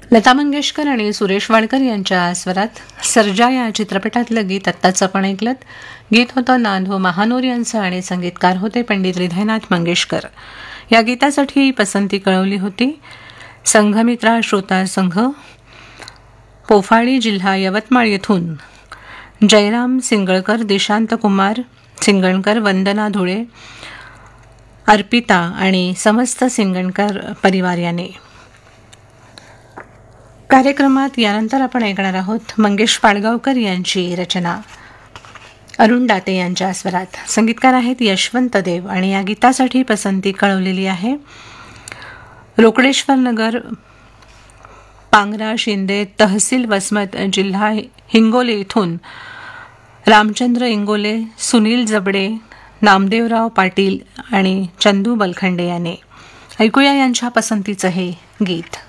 लता मंगेशकर आणि सुरेश वाडकर यांच्या स्वरात सर्जा या चित्रपटातलं गीत आत्ताच आपण ऐकलं. गीत होतं नांदो महानोर यांचं आणि संगीतकार होते पंडित हृदयनाथ मंगेशकर. या गीतासाठी पसंती कळवली होती संघमित्रा श्रोता संघ, पोफाळी, जिल्हा यवतमाळ येथून जयराम सिंगळकर, दिशांत कुमार सिंगणकर, वंदना धुळे, अर्पिता आणि समस्त सिंगणकर परिवार याने. कार्यक्रमात यानंतर आपण ऐकणार आहोत मंगेश पाडगावकर यांची रचना अरुण दाते यांच्या स्वरात. संगीतकार आहेत यशवंत देव आणि या गीतासाठी पसंती कळवलेली आहे रोकडेश्वर नगर, पांगरा शिंदे, तहसील वसमत, जिल्हा हिंगोली इथून रामचंद्र इंगोले, सुनील जबडे, नामदेवराव पाटील आणि चंदू बलखंडे याने. ऐकूया यांच्या पसंतीचं हे गीत.